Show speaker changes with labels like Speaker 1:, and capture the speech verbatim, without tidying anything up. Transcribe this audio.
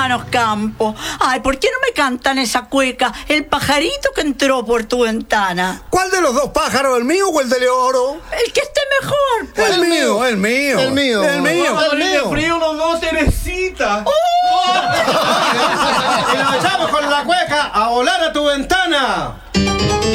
Speaker 1: hermanos Campos. Ay, ¿por qué no me cantan esa cueca? El pajarito que entró por tu ventana.
Speaker 2: ¿Cuál de los dos pájaros, el mío o el de Leoro?
Speaker 1: El que esté mejor. Pues.
Speaker 2: El, el mío, el mío.
Speaker 3: El mío.
Speaker 2: El mío.
Speaker 3: El mío.
Speaker 4: Frío los dos, Teresita.
Speaker 3: Y nos echamos con la cueca a volar a tu ventana.